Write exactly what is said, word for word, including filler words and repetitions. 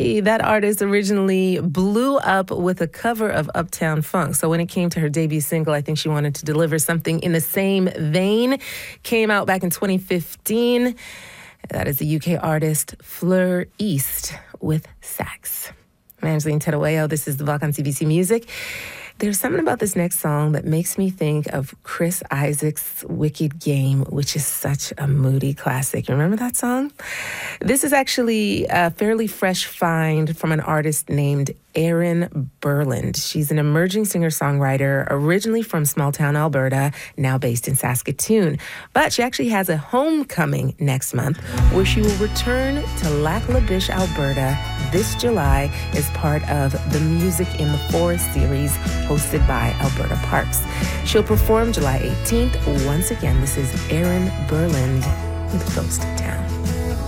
Hey, that artist originally blew up with a cover of Uptown Funk. So when it came to her debut single, I think she wanted to deliver something in the same vein. Came out back in twenty fifteen. That is the U K artist Fleur East with Sax. I'm Angeline Tedaweo. This is The Block on C B C Music. There's something about this next song that makes me think of Chris Isaak's Wicked Game, which is such a moody classic. You remember that song? This is actually a fairly fresh find from an artist named Erin Berland. She's an emerging singer-songwriter, originally from small-town Alberta, now based in Saskatoon. But she actually has a homecoming next month where she will return to Lac La Biche, Alberta this July as part of the Music in the Forest series hosted by Alberta Parks. She'll perform July eighteenth. Once again, this is Erin Berland with Ghost Town.